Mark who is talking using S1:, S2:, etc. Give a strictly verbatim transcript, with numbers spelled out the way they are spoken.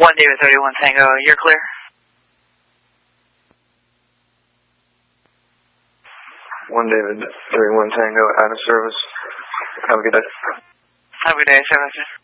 S1: One David thirty-one Tango, you're clear.
S2: One David thirty-one Tango, out of service. Have a good day.
S1: Have a good day, sir.